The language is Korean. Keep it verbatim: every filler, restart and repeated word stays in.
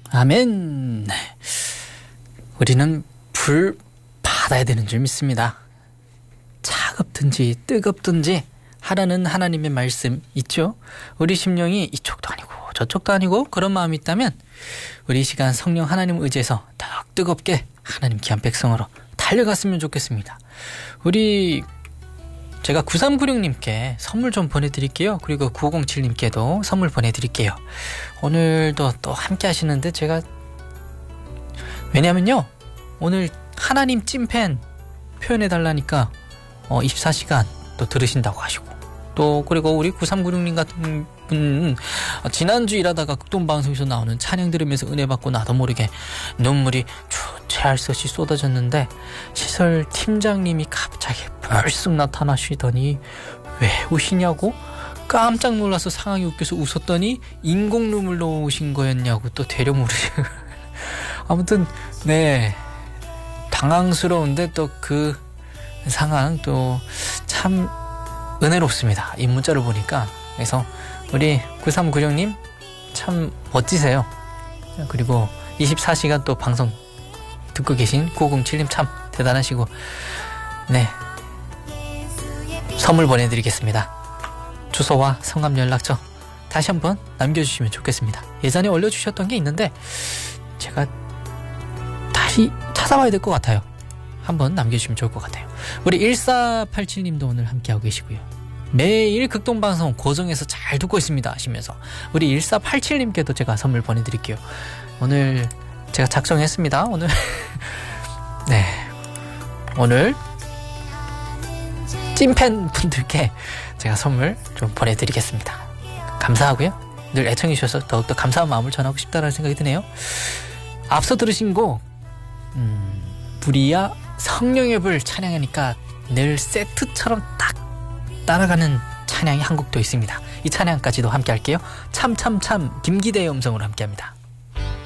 아멘. 우리는 불 받아야 되는 줄 믿습니다. 차갑든지 뜨겁든지 하라는 하나님의 말씀 있죠. 우리 심령이 이쪽도 아니고 저쪽도 아니고 그런 마음이 있다면 우리 이 시간 성령 하나님을 의지해서 더 뜨겁게 하나님 귀한 백성으로 달려갔으면 좋겠습니다. 우리 제가 구삼구육님께 선물 좀 보내드릴게요. 그리고 구오공칠님께도 선물 보내드릴게요. 오늘도 또 함께 하시는데 제가 왜냐면요 오늘 하나님 찐팬 표현해달라니까 어, 이십사 시간 또 들으신다고 하시고 또 그리고 우리 구삼구육님 같은 분은 지난주 일하다가 극동방송에서 나오는 찬양 들으면서 은혜 받고 나도 모르게 눈물이 주체할 수 없이 쏟아졌는데 시설 팀장님이 갑자기 벌쑥 나타나시더니 왜 우시냐고 깜짝 놀라서 상황이 웃겨서 웃었더니 인공 눈물 넣으신 거였냐고 또 되려 물으시고 아무튼 네 당황스러운데 또 그 상황 또 참 은혜롭습니다. 이 문자를 보니까. 그래서 우리 구삼구육님 참 멋지세요. 그리고 이십사 시간 또 방송 듣고 계신 구오공칠님 참 대단하시고 네 선물 보내드리겠습니다. 주소와 성함 연락처 다시 한번 남겨주시면 좋겠습니다. 예전에 올려주셨던 게 있는데 제가 다시 찾아봐야 될 것 같아요. 한번 남겨주시면 좋을 것 같아요. 우리 일사팔칠님도 오늘 함께하고 계시고요. 매일 극동방송 고정해서 잘 듣고 있습니다 하시면서 우리 일사팔칠님께도 제가 선물 보내드릴게요. 오늘 제가 작성했습니다. 오늘 네 오늘 찐팬 분들께 제가 선물 좀 보내드리겠습니다. 감사하고요. 늘 애청해 주셔서 더욱더 감사한 마음을 전하고 싶다는 생각이 드네요. 앞서 들으신 곡 음, 부리야 성령의 불 찬양하니까 늘 세트처럼 딱 따라가는 찬양이 한 곡도 있습니다. 이 찬양까지도 함께 할게요. 참참참 김기대의 음성으로 함께 합니다.